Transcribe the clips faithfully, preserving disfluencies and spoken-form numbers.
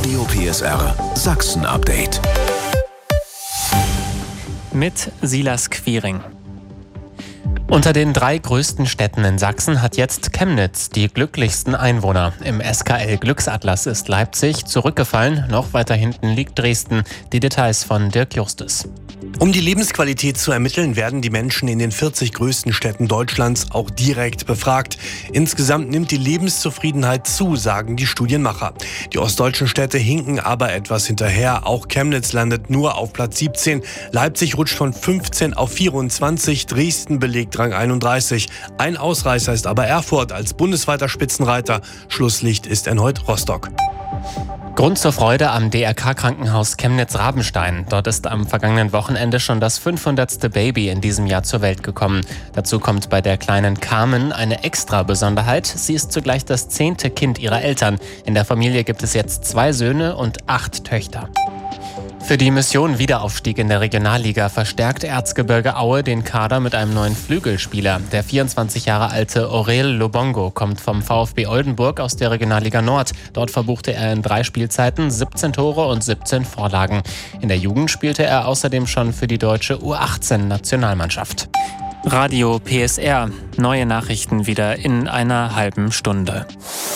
Radio P S R Sachsen-Update. Mit Silas Quiring. Unter den drei größten Städten in Sachsen hat jetzt Chemnitz die glücklichsten Einwohner. Im S K L-Glücksatlas ist Leipzig zurückgefallen, noch weiter hinten liegt Dresden. Die Details von Dirk Justus. Um die Lebensqualität zu ermitteln, werden die Menschen in den vierzig größten Städten Deutschlands auch direkt befragt. Insgesamt nimmt die Lebenszufriedenheit zu, sagen die Studienmacher. Die ostdeutschen Städte hinken aber etwas hinterher. Auch Chemnitz landet nur auf Platz siebzehn. Leipzig rutscht von fünfzehn auf vierundzwanzig. Dresden belegt Rang einunddreißig. Ein Ausreißer ist aber Erfurt als bundesweiter Spitzenreiter. Schlusslicht ist erneut Rostock. Grund zur Freude am D R K-Krankenhaus Chemnitz-Rabenstein. Dort ist am vergangenen Wochenende schon das fünfhundertste Baby in diesem Jahr zur Welt gekommen. Dazu kommt bei der kleinen Carmen eine extra Besonderheit. Sie ist zugleich das zehnte Kind ihrer Eltern. In der Familie gibt es jetzt zwei Söhne und acht Töchter. Für die Mission Wiederaufstieg in der Regionalliga verstärkt Erzgebirge Aue den Kader mit einem neuen Flügelspieler. Der vierundzwanzig Jahre alte Aurel Lobongo kommt vom VfB Oldenburg aus der Regionalliga Nord. Dort verbuchte er in drei Spielzeiten siebzehn Tore und siebzehn Vorlagen. In der Jugend spielte er außerdem schon für die deutsche U achtzehn-Nationalmannschaft. Radio P S R. Neue Nachrichten wieder in einer halben Stunde.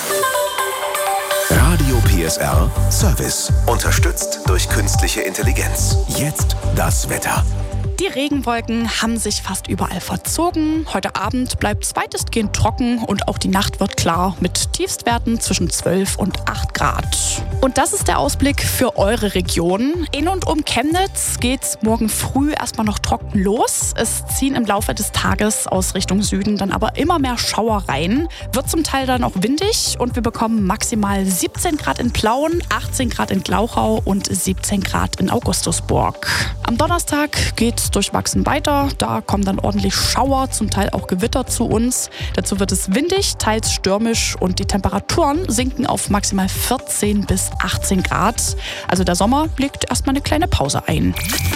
Radio P S R Service. Unterstützt durch künstliche Intelligenz. Jetzt das Wetter. Die Regenwolken haben sich fast überall verzogen. Heute Abend bleibt es weitestgehend trocken und auch die Nacht wird klar mit Tiefstwerten zwischen zwölf und acht Grad. Und das ist der Ausblick für eure Region. In und um Chemnitz geht's morgen früh erstmal noch trocken los. Es ziehen im Laufe des Tages aus Richtung Süden dann aber immer mehr Schauer rein. Wird zum Teil dann auch windig und wir bekommen maximal siebzehn Grad in Plauen, achtzehn Grad in Glauchau und siebzehn Grad in Augustusburg. Am Donnerstag geht's durchwachsen weiter. Da kommen dann ordentlich Schauer, zum Teil auch Gewitter zu uns. Dazu wird es windig, teils stürmisch und die Temperaturen sinken auf maximal vierzehn bis achtzehn Grad. Also der Sommer legt erstmal eine kleine Pause ein.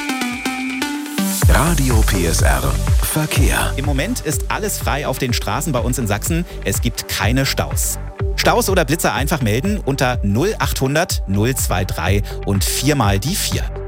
Radio P S R Verkehr. Im Moment ist alles frei auf den Straßen bei uns in Sachsen. Es gibt keine Staus. Staus oder Blitzer einfach melden unter null achthundert null drei drei und viermal die vier.